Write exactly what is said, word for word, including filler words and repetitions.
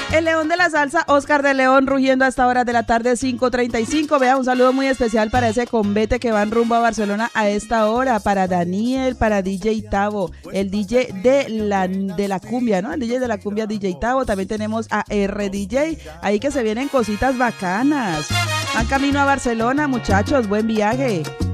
El león de la salsa, Oscar de León, rugiendo hasta horas de la tarde, cinco treinta y cinco. Vea, un saludo muy especial para ese convete que van rumbo a Barcelona a esta hora. Para Daniel, para D J Tavo, el D J de la, de la cumbia, ¿no? El D J de la cumbia, D J Tavo. También tenemos a R D J. Ahí que se vienen cositas bacanas. Van camino a Barcelona, muchachos. Buen viaje.